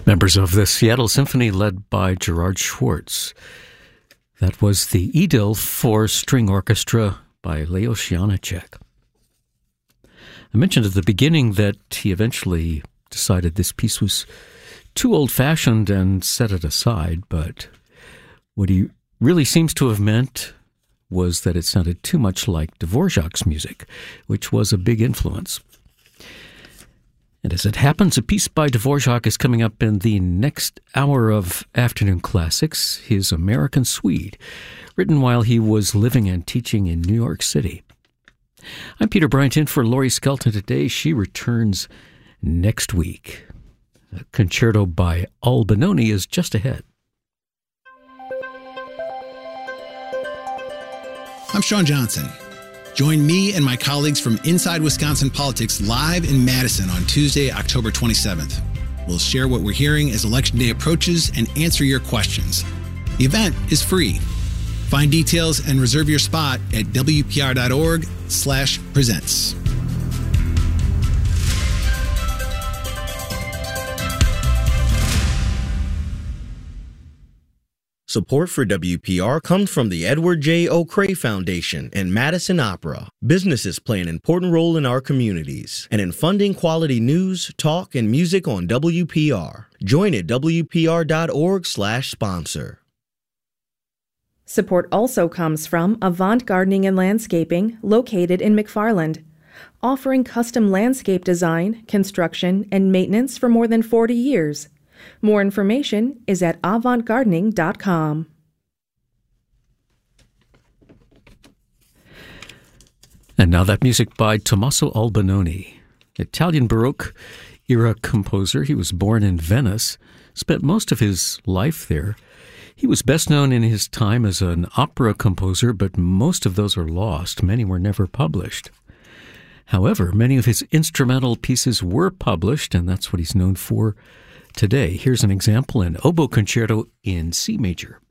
Members of the Seattle Symphony led by Gerard Schwartz. That was the Idyll for String Orchestra by Leos Janáček. I mentioned at the beginning that he eventually decided this piece was too old-fashioned and set it aside, but what he really seems to have meant was that it sounded too much like Dvorak's music, which was a big influence. And as it happens, a piece by Dvorak is coming up in the next hour of Afternoon Classics, his American Swede, written while he was living and teaching in New York City. I'm Peter Bryant in for Laurie Skelton today. She returns next week. A concerto by Albinoni is just ahead. I'm Sean Johnson. Join me and my colleagues from Inside Wisconsin Politics live in Madison on Tuesday, October 27th. We'll share what we're hearing as Election Day approaches and answer your questions. The event is free. Find details and reserve your spot at wpr.org/presents. Support for WPR comes from the Edward J. O'Cray Foundation and Madison Opera. Businesses play an important role in our communities and in funding quality news, talk, and music on WPR. Join at wpr.org/sponsor. Support also comes from Avant Gardening and Landscaping, located in McFarland, offering custom landscape design, construction, and maintenance for more than 40 years. More information is at avantgardening.com. And now that music by Tommaso Albinoni, Italian Baroque era composer. He was born in Venice, spent most of his life there. He was best known in his time as an opera composer, but most of those are lost. Many were never published. However, many of his instrumental pieces were published, and that's what he's known for today. Here's an example, an oboe concerto in C major.